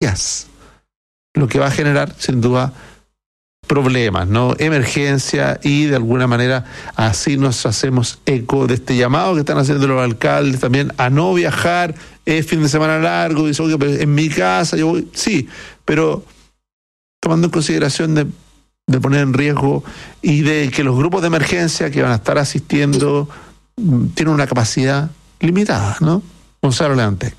días, lo que va a generar, sin duda, problemas, ¿no? Emergencia, y de alguna manera así nos hacemos eco de este llamado que están haciendo los alcaldes también a no viajar. Es fin de semana largo, y dice, pero en mi casa yo voy, sí, pero tomando en consideración de poner en riesgo y de que los grupos de emergencia que van a estar asistiendo tienen una capacidad limitada, ¿no? Gonzalo Leantec.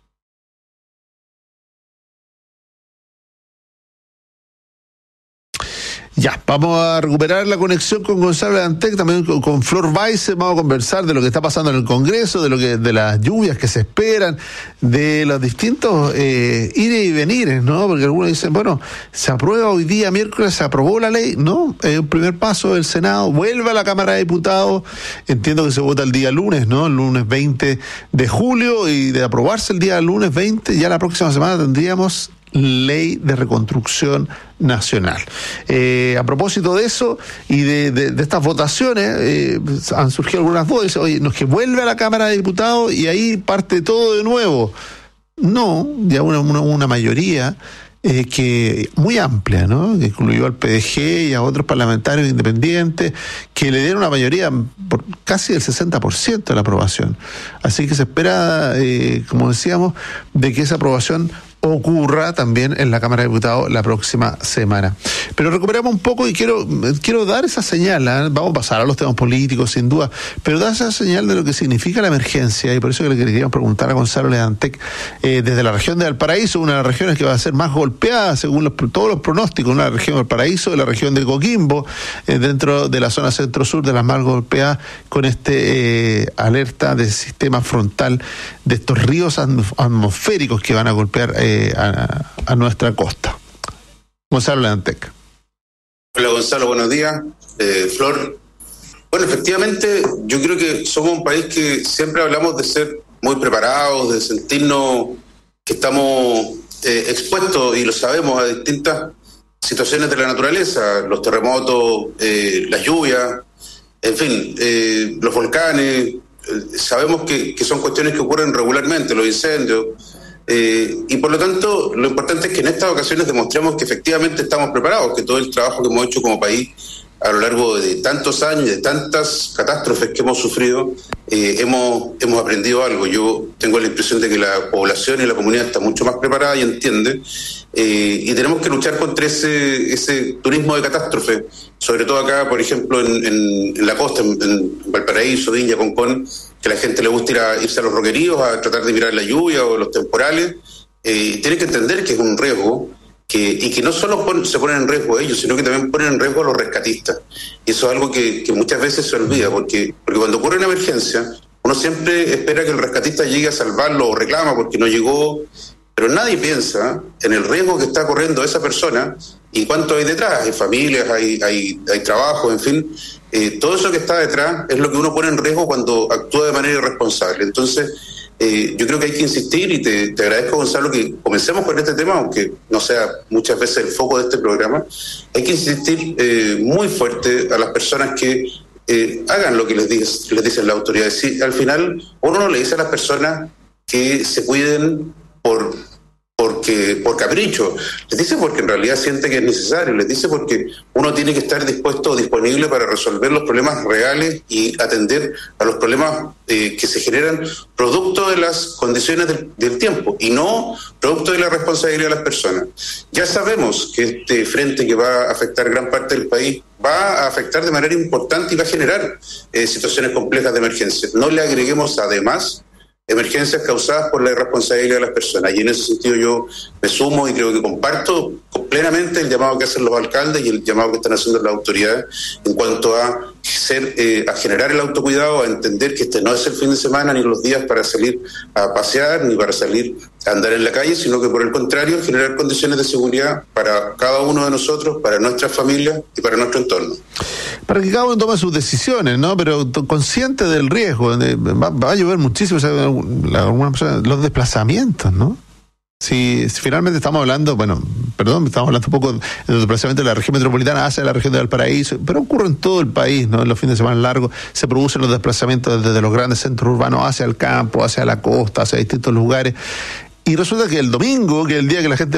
Ya, vamos a recuperar la conexión con Gonzalo Leantec, también con Flor Weisser. Vamos a conversar de lo que está pasando en el Congreso, de las lluvias que se esperan, de los distintos ires y venires, ¿no? Porque algunos dicen, bueno, se aprueba hoy día, miércoles, se aprobó la ley, ¿no? Un primer paso del Senado, vuelve a la Cámara de Diputados, entiendo que se vota el día lunes, ¿no? El lunes 20 de julio, y de aprobarse el día lunes 20, ya la próxima semana tendríamos ley de reconstrucción nacional. A propósito de eso y de estas votaciones, han surgido algunas voces. Oye, no es que vuelve a la Cámara de Diputados y ahí parte todo de nuevo. No, ya una mayoría que muy amplia, ¿no? Que incluyó al PDG y a otros parlamentarios independientes, que le dieron una mayoría por casi del 60% de la aprobación. Así que se espera, como decíamos, de que esa aprobación ocurra también en la Cámara de Diputados la próxima semana. Pero recuperamos un poco y quiero dar esa señal, ¿eh? Vamos a pasar a los temas políticos sin duda, pero dar esa señal de lo que significa la emergencia, y por eso que le queríamos preguntar a Gonzalo Leantec, desde la región de Valparaíso, una de las regiones que va a ser más golpeada según todos los pronósticos, una región de Valparaíso, de la región de Coquimbo, dentro de la zona centro-sur, de las más golpeadas con alerta de sistema frontal, de estos ríos atmosféricos que van a golpear a nuestra costa. Gonzalo Leantec. Hola Gonzalo, buenos días. Flor. Bueno, efectivamente, yo creo que somos un país que siempre hablamos de ser muy preparados, de sentirnos que estamos expuestos, y lo sabemos, a distintas situaciones de la naturaleza, los terremotos, las lluvias, en fin, los volcanes. Sabemos que son cuestiones que ocurren regularmente, los incendios. Y por lo tanto, lo importante es que en estas ocasiones demostremos que efectivamente estamos preparados, que todo el trabajo que hemos hecho como país a lo largo de tantos años, de tantas catástrofes que hemos sufrido, hemos aprendido algo. Yo tengo la impresión de que la población y la comunidad está mucho más preparada y entiende, y tenemos que luchar contra ese turismo de catástrofe, sobre todo acá, por ejemplo, en la costa, en Valparaíso, Viña, Concón, que a la gente le gusta irse a los roqueríos a tratar de mirar la lluvia o los temporales. Tienen que entender que es un riesgo, y que no solo se ponen en riesgo ellos, sino que también ponen en riesgo a los rescatistas. Y eso es algo que muchas veces se olvida, porque cuando ocurre una emergencia, uno siempre espera que el rescatista llegue a salvarlo o reclama porque no llegó, pero nadie piensa en el riesgo que está corriendo esa persona y cuánto hay detrás. Hay familias, hay trabajo, en fin. Todo eso que está detrás es lo que uno pone en riesgo cuando actúa de manera irresponsable. Entonces, yo creo que hay que insistir, y te agradezco, Gonzalo, que comencemos con este tema, aunque no sea muchas veces el foco de este programa. Hay que insistir muy fuerte a las personas que hagan lo que les dicen las autoridades. Sí, al final, uno no le dice a las personas que se cuiden por capricho, les dice porque en realidad siente que es necesario, les dice porque uno tiene que estar dispuesto o disponible para resolver los problemas reales y atender a los problemas que se generan producto de las condiciones del tiempo, y no producto de la responsabilidad de las personas. Ya sabemos que este frente, que va a afectar gran parte del país, va a afectar de manera importante y va a generar situaciones complejas de emergencia. No le agreguemos además emergencias causadas por la irresponsabilidad de las personas, y en ese sentido yo me sumo y creo que comparto plenamente el llamado que hacen los alcaldes y el llamado que están haciendo las autoridades en cuanto a generar el autocuidado, a entender que este no es el fin de semana ni los días para salir a pasear ni para salir a andar en la calle, sino que por el contrario generar condiciones de seguridad para cada uno de nosotros, para nuestras familias y para nuestro entorno. Para que cada uno tome sus decisiones, ¿no? Pero consciente del riesgo, va a llover muchísimo, o sea, algunas personas, los desplazamientos, ¿no? Si finalmente estamos hablando, estamos hablando un poco del desplazamiento de la región metropolitana hacia la región de Valparaíso, pero ocurre en todo el país, ¿no? En los fines de semana largos se producen los desplazamientos desde los grandes centros urbanos hacia el campo, hacia la costa, hacia distintos lugares. Y resulta que el domingo, que es el día que la gente